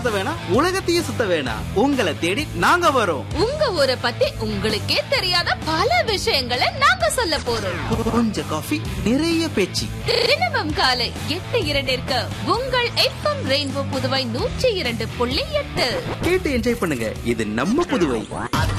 சுத்த வேணாம், உலகத்தையே சுத்த வேணாம். உங்களை தேடி நாங்க வரோம். உங்க ஊரை பத்தி உங்களுக்கே தெரியாத பல விஷயங்களை நாங்க சொல்ல போறோம். கொஞ்சம் காஃபி, நிறைய பேச்சு. தினமும் காலை 8:02 உங்கள் எஃப்எம் ரெயின்போ புதுவை 102.8 கேட்டு என்ஜாய் பண்ணுங்க. இது நம்ம புதுவை.